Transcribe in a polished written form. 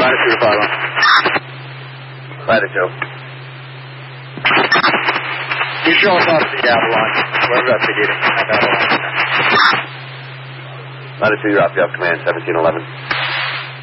Latitude Apollo. Latitude. You show us off the Avalon. We're investigating. Latitude, you're off. You have command 1711.